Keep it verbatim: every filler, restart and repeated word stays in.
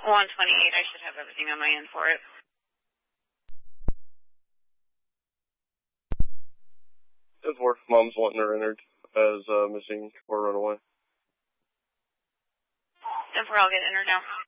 one twenty-eight, I should have everything on my end for it. ten four, mom's wanting her entered as uh, missing or runaway. ten four, I'll get entered now.